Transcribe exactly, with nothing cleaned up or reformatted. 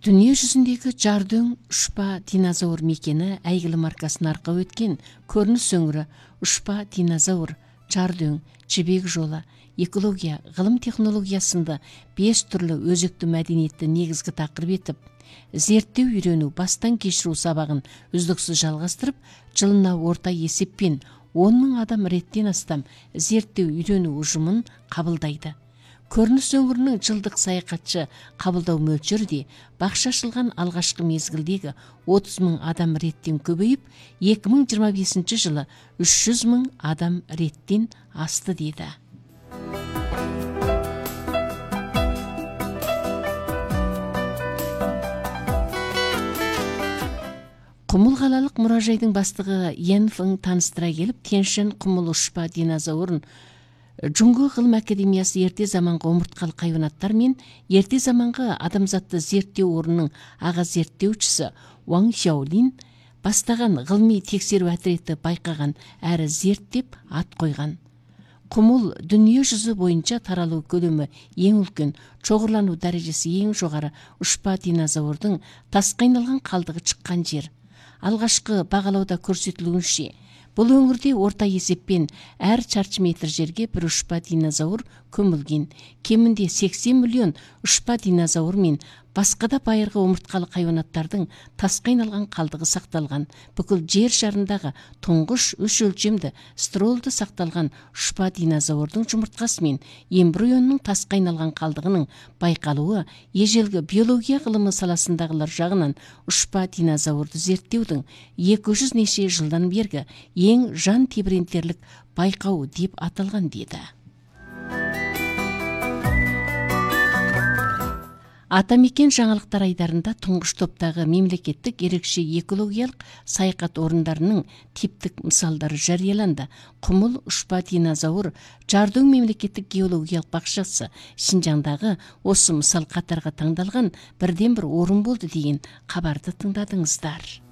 Дүние жүзіндегі жардың ұшпа динозавр мекені әйгілі маркасын арқау өткен көрініс өңірі ұшпа динозавр, жардың, жібек жолы, экология, ғылым технологиясында бес түрлі өзекті мәдениетті негізгі тақырып етіп, зерттеу үйрену, бастан кешіру сабағын үздіксіз жалғастырып, жылына орта есеппен он мың адам реттен астам зерттеу үйрену ұжымын қабылдайды. Көрініс өңірінің жылдық саяхатшы қабылдау мөлшері де бақша ашылған алғашқы мезгілдегі отыз мың адам реттен көбейіп, екі мың жиырма бесінші жылы үш жүз мың адам реттен асты деді. Құмыл қалалық мұражайдың бастығы Ян Фың таныстыра келіп, Тянь-Шань құмыл ұшпа динозаврын Джунго ғылым академиясы ерте заманғы омыртқалы хайуанаттар мен ерте заманғы адамзатты зерттеу орнының аға зерттеушісі Уаң Сяолин бастаған ғылыми тексеру әтреті байқаған әрі зерттеп ат қойған. Құмыл дүние жүзі бойынша таралу көлемі ең үлкен, шоғырлану дәрежесі ең жоғары ұшпа динозаврдың тасқа айналған қалдығы шыққан жер. Алғашқы бағалауда көрсетілуінше, бұл өңірде орта есеппен әр шаршы метр жерге бір ұшпа динозавр көмілген. Кемінде сексен миллион ұшпа динозавр мен басқа да байырғы омыртқалы хайуанаттардың тасқа айналған қалдығы сақталған. Бүкіл жер шарындағы тұңғыш үш өлшемді стролды сақталған ұшпа динозаврдың жұмыртқасы мен эмбрионның тасқа айналған қалдығының байқалуы ежелгі биология ғылымы саласындағылар жағынан ұшпа динозаврды зерттеудің екі жүз неше жылдан бергі ең жан тебірентерлік байқау деп аталған деді. Атамекен жаңалықтар айдарында тұңғыш топтағы мемлекеттік ерекше экологиялық саяхат орындарының типтік мысалдары жарияланды. Құмыл ұшпа динозавр Жардың мемлекеттік геологиялық бақшасы Шинжаңдағы осы мысал қатарға таңдалған бірден бір орын болды деген хабарды тыңдадыңыздар.